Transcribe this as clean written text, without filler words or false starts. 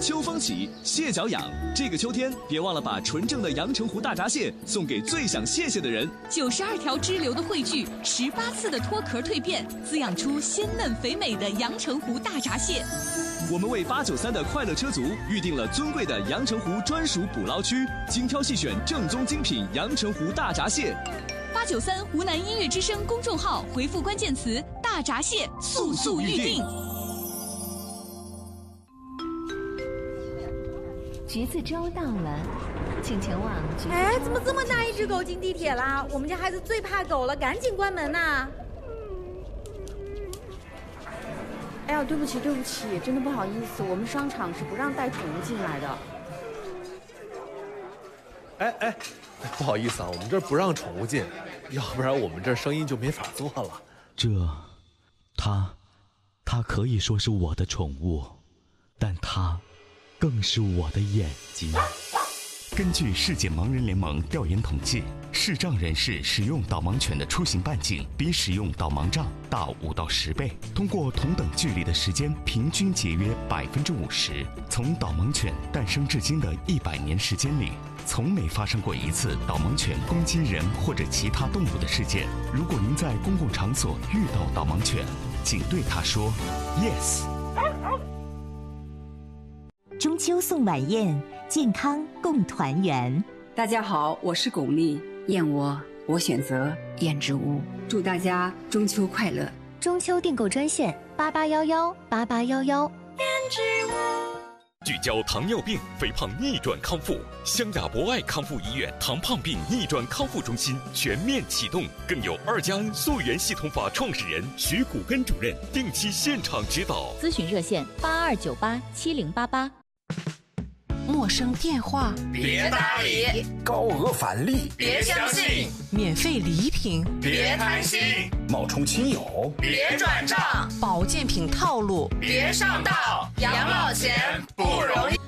秋风起，蟹脚痒。这个秋天，别忘了把纯正的阳澄湖大闸蟹送给最想谢谢的人。 92条支流的汇聚，18次的脱壳蜕变，滋养出鲜嫩肥美的阳澄湖大闸蟹。 我们为893的快乐车族预定了尊贵的阳澄湖专属捕捞区，精挑细选正宗精品阳澄湖大闸蟹。 893湖南音乐之声公众号回复关键词“大闸蟹”，速预定。 橘子粥到了，请前往橘子粥。 哎，怎么这么大一只狗进地铁啦？我们家孩子最怕狗了，赶紧关门呐！哎呀，对不起，真的不好意思，我们商场是不让带宠物进来的。 哎，不好意思啊，我们这儿不让宠物进，要不然我们这儿生意就没法做了。 它可以说是我的宠物，但它更是我的眼睛。 根据世界盲人联盟调研统计，视障人士使用导盲犬的出行半径比使用导盲杖大5到10倍，通过同等距离的时间平均节约50%。从导盲犬诞生至今的100年时间里，从没发生过一次导盲犬攻击人或者其他动物的事件。如果您在公共场所遇到导盲犬，请对它说 yes。 中秋送晚宴，健康共团圆。 大家好，我是巩俐，燕窝我选择燕之屋。祝大家中秋快乐！ 中秋订购专线88118811。燕之屋。 聚焦糖尿病、肥胖逆转康复，湘雅博爱康复医院糖胖病逆转康复中心全面启动，更有2+N 溯源系统法创始人徐谷根主任定期现场指导。 咨询热线82987088。 陌生电话别搭理， 高额返利别相信， 免费礼品别贪心， 冒充亲友别转账， 保健品套路别上当，养老钱不容易。